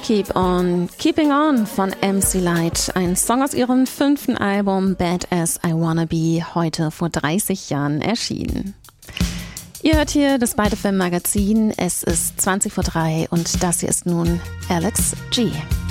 Keep On Keeping On von MC Lyte, ein Song aus ihrem 5. Album Bad As I Wanna Be, heute vor 30 Jahren erschienen. Ihr hört hier das Beide Film Magazin, es ist 3:20 und das hier ist nun Alex G.